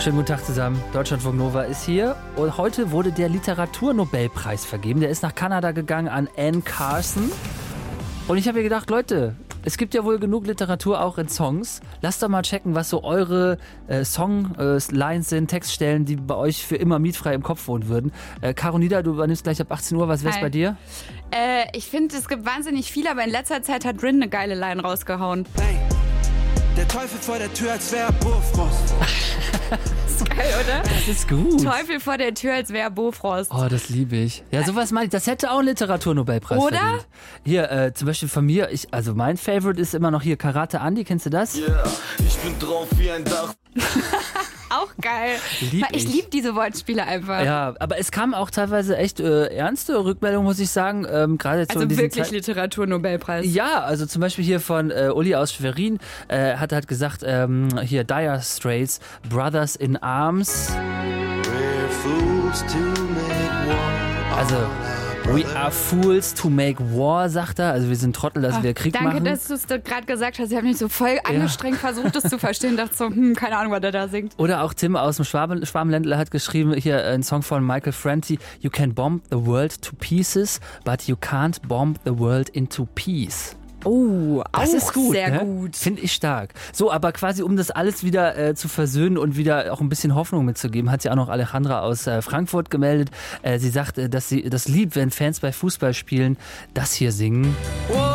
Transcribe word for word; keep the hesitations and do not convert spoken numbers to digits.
Schönen guten Tag zusammen. Deutschlandfunk Nova ist hier und heute wurde der Literaturnobelpreis vergeben. Der ist nach Kanada gegangen an Anne Carson. Und ich habe mir gedacht, Leute, es gibt ja wohl genug Literatur auch in Songs. Lasst doch mal checken, was so eure äh, Songlines äh, sind, Textstellen, die bei euch für immer mietfrei im Kopf wohnen würden. Äh, Caro Nieder, du übernimmst gleich ab achtzehn Uhr. Was wär's Hi. bei dir? Äh, ich finde, es gibt wahnsinnig viel, aber in letzter Zeit hat Rin eine geile Line rausgehauen. Hey, der Teufel vor der Tür, als wäre Bofrost. Ist geil, oder? Das ist gut. Teufel vor der Tür, als wäre Bofrost. Oh, das liebe ich. Ja, sowas meine ich. Das hätte auch einen Literaturnobelpreis Oder? verdient. Hier, äh, zum Beispiel von mir, ich, also mein Favorite ist immer noch hier Karate Andi. Kennst du das? Yeah, ich bin drauf wie ein Dach. Auch geil. Lieb Weil ich ich. liebe diese Wortspiele einfach. Ja, aber es kamen auch teilweise echt äh, ernste Rückmeldungen, muss ich sagen. Ähm, gerade jetzt so Also in diesen wirklich Zeit- Literaturnobelpreis. Ja, also zum Beispiel hier von äh, Uli aus Schwerin äh, hat halt gesagt, ähm, hier Dire Straits, Brothers in Arms. We're fools to make war. Also, we are fools to make war, sagt er. Also wir sind Trottel, dass wir Krieg Danke, machen. dass du es gerade gesagt hast. Ich habe mich so voll angestrengt versucht, das zu verstehen. Dachte so, hm, keine Ahnung, was der da singt. Oder auch Tim aus dem Schwaben, Schwabenländler hat geschrieben, hier ein Song von Michael Franti, You can bomb the world to pieces, but you can't bomb the world into peace. Oh, Das auch ist gut, sehr ne? gut. Finde ich stark. So, aber quasi um das alles wieder äh, zu versöhnen und wieder auch ein bisschen Hoffnung mitzugeben, hat sie auch noch Alejandra aus äh, Frankfurt gemeldet. Äh, sie sagt, äh, dass sie das liebt, wenn Fans bei Fußballspielen das hier singen.